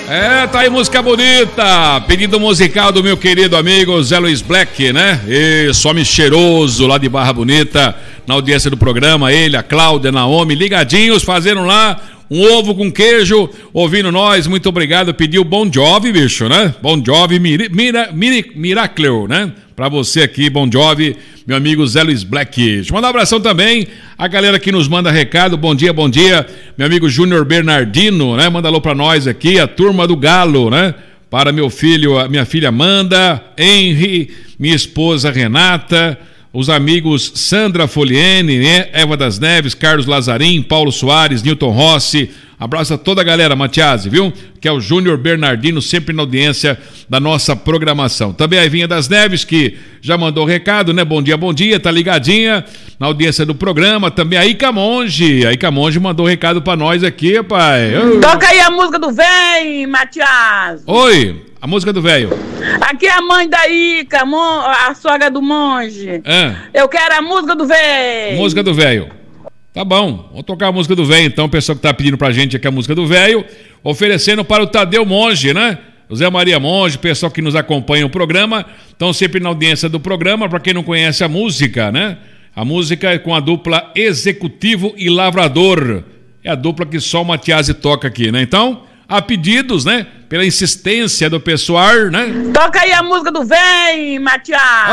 Tá aí música bonita. Pedido musical do meu querido amigo Zé Luiz Black, né? Esse homem cheiroso lá de Barra Bonita, na audiência do programa. Ele, a Cláudia, a Naomi, ligadinhos, fazendo lá um ovo com queijo, ouvindo nós. Muito obrigado. Pediu Bon Jovi, bicho, né? Bon Jovi, Miracle, né? Pra você aqui, Bon Jovi, meu amigo Zé Luiz Black. Deixa eu mandar um abração também a galera que nos manda recado. Bom dia, bom dia. Meu amigo Júnior Bernardino, né? Manda alô pra nós aqui, a turma do Galo, né? Para meu filho, minha filha Amanda, Henry, minha esposa Renata, os amigos Sandra Foliene, né? Eva das Neves, Carlos Lazarim, Paulo Soares, Newton Rossi. Abraço a toda a galera, Matiasi, viu? Que é o Júnior Bernardino, sempre na audiência da nossa programação. Também a Evinha das Neves, que já mandou recado, né? Bom dia, tá ligadinha na audiência do programa. Também a Ica Monge. A Ica Monge mandou recado pra nós aqui, pai. Toca aí a música do véi, Matiasi. Oi, a música do velho. Aqui é a mãe da Ica, a sogra do monge. Eu quero a música do véi. Música do velho. Tá bom, vamos tocar a música do velho então, o pessoal que tá pedindo pra gente aqui a música do velho, oferecendo para o Tadeu Monge, né? O Zé Maria Monge, pessoal que nos acompanha o programa, estão sempre na audiência do programa. Pra quem não conhece a música, né? A música é com a dupla Executivo e Lavrador, é a dupla que só o Matiasi toca aqui, né? Então, há pedidos, né? Pela insistência do pessoal, né? Toca aí a música do véi, Matiasi.